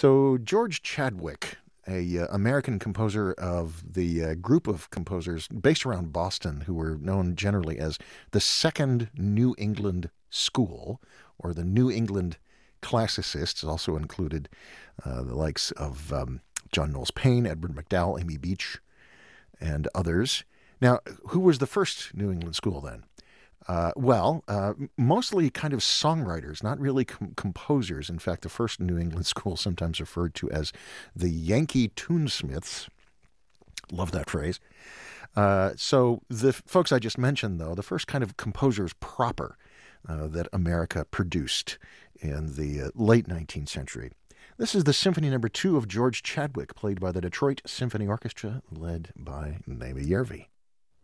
So George Chadwick, a American composer of the group of composers based around Boston, who were known generally as the Second New England School, or the New England Classicists, also included the likes of John Knowles Paine, Edward MacDowell, Amy Beach, and others. Now, who was the first New England school then? Mostly kind of songwriters, not really composers. In fact, the first New England school, sometimes referred to as the Yankee Tunesmiths. Love that phrase. So the folks I just mentioned, though, the first kind of composers proper that America produced in the late 19th century. This is the Symphony No. 2 of George Chadwick, played by the Detroit Symphony Orchestra, led by Naima Järvi.